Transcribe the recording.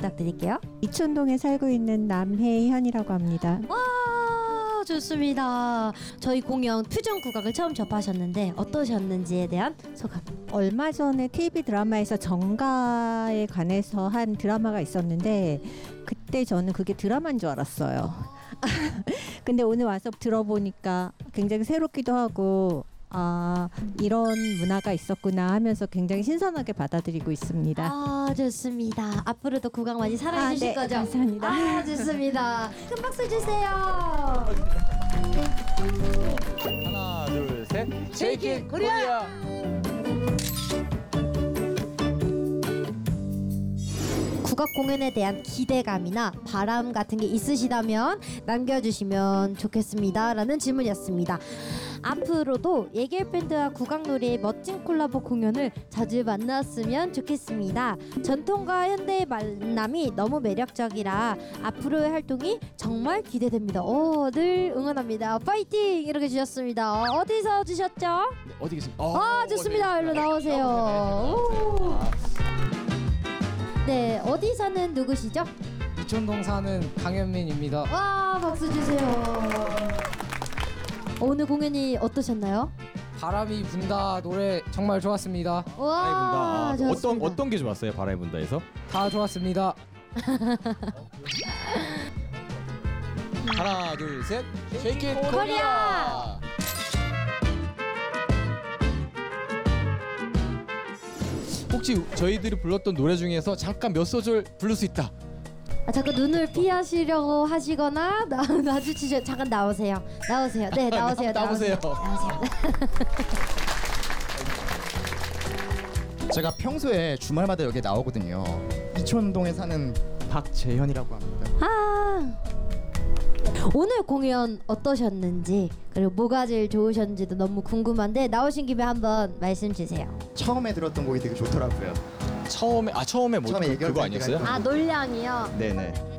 부탁드릴게요. 이촌동에 살고 있는 남혜현이라고 합니다. 와, 좋습니다. 저희 공연 퓨전 국악을 처음 접하셨는데 어떠셨는지에 대한 소감. 얼마 전에 TV 드라마에서 정가에 관해서 한 드라마가 있었는데 그때 저는 그게 드라마인 줄 알았어요. 근데 오늘 와서 들어보니까 굉장히 새롭기도 하고 이런 문화가 있었구나 하면서 굉장히 신선하게 받아들이고 있습니다. 아, 좋습니다. 앞으로도 국악 많이 사랑해 주실 네, 거죠? 감사합니다. 아, 좋습니다. 큰 박수 주세요. 하나, 둘, 셋. Shake it, Korea. 국악 공연에 대한 기대감이나 바람 같은 게 있으시다면 남겨주시면 좋겠습니다 라는 질문이었습니다. 앞으로도 예겔 밴드와 국악놀이의 멋진 콜라보 공연을 자주 만났으면 좋겠습니다. 전통과 현대의 만남이 너무 매력적이라 앞으로의 활동이 정말 기대됩니다. 늘 응원합니다. 파이팅! 이렇게 주셨습니다. 어디서 주셨죠? 어디 계십니까? 좋습니다. 일로 나오세요. 오. 네, 어디 사는 누구시죠? 이촌동 사는 강현민입니다. 와, 박수 주세요. 오늘 공연이 어떠셨나요? 바람이 분다 노래 정말 좋았습니다. 와, 바람이 분다. 좋았습니다. 어떤 게 좋았어요? 바람이 분다에서? 다 좋았습니다. 하나, 둘, 셋. Shake it, 코리아. 혹시 저희들이 불렀던 노래 중에서 잠깐 몇 소절 부를 수 있다. 자꾸 눈을 피하시려고 하시거나 마주치셔. 잠깐 나오세요. 나오세요. 네, 나오세요. 나오세요. 나오세요. 제가 평소에 주말마다 여기 나오거든요. 이촌동에 사는 박재현이라고 합니다. 오늘 공연 어떠셨는지 그리고 뭐가 제일 좋으셨는지도 너무 궁금한데 나오신 김에 한번 말씀 주세요. 처음에 들었던 곡이 되게 좋더라고요. 처음에 뭐 처음에 그거 예결 아니었어요? 밴드가 놀량이요. 네네.